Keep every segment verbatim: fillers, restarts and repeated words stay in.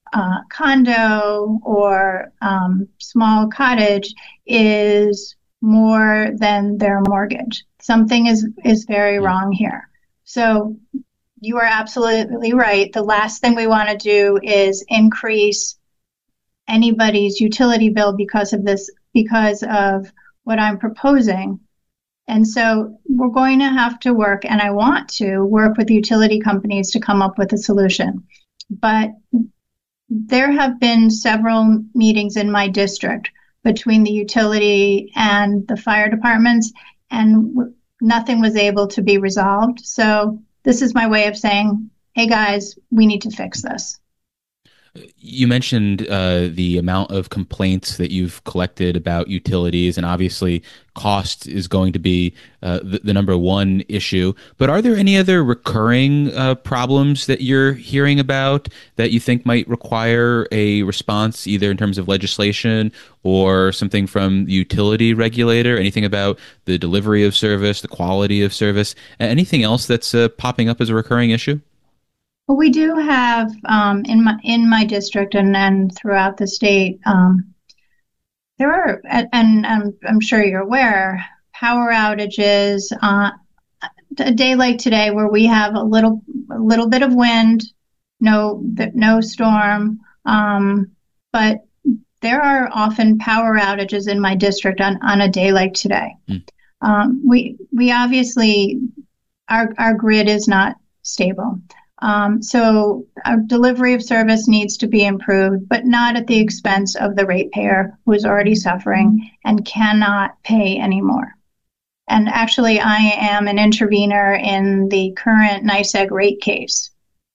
uh, condo or um, small cottage is more than their mortgage. Something is, is very Mm. wrong here. So you are absolutely right. The last thing we want to do is increase anybody's utility bill because of this, because of what I'm proposing. And so we're going to have to work, and I want to work with utility companies to come up with a solution. But there have been several meetings in my district between the utility and the fire departments, and w- nothing was able to be resolved. So this is my way of saying, hey guys, we need to fix this. You mentioned uh, the amount of complaints that you've collected about utilities, and obviously, cost is going to be uh, the, the number one issue. But are there any other recurring uh, problems that you're hearing about that you think might require a response, either in terms of legislation or something from the utility regulator? Anything about the delivery of service, the quality of service, anything else that's uh, popping up as a recurring issue? Well, we do have um, in my in my district and then throughout the state. Um, there are, and, and I'm, I'm sure you're aware, power outages. Uh, a day like today, where we have a little a little bit of wind, no no storm, um, but there are often power outages in my district on, on a day like today. Mm. Um, we we obviously our our grid is not stable. Um, so our delivery of service needs to be improved, but not at the expense of the ratepayer who is already suffering and cannot pay anymore. And actually, I am an intervener in the current NYSEG rate case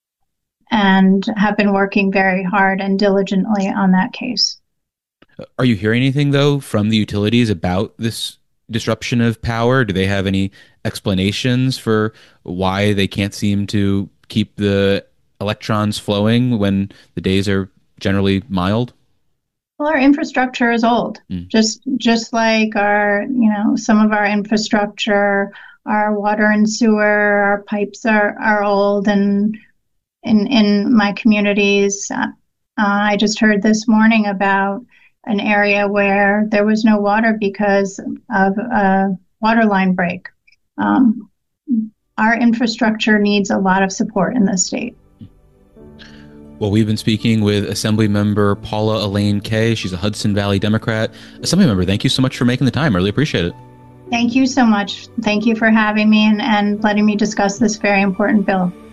and have been working very hard and diligently on that case. Are you hearing anything, though, from the utilities about this disruption of power? Do they have any explanations for why they can't seem to keep the electrons flowing when the days are generally mild? Well, our infrastructure is old, Mm. just just like our, you know, some of our infrastructure, our water and sewer, our pipes are, are old, and in in my communities, uh, I just heard this morning about an area where there was no water because of a water line break. Um, our infrastructure needs a lot of support in this state. Well, we've been speaking with Assemblymember Paula Elaine Kay. She's a Hudson Valley Democrat. Assemblymember, thank you so much for making the time. I really appreciate it. Thank you so much. Thank you for having me and, and letting me discuss this very important bill.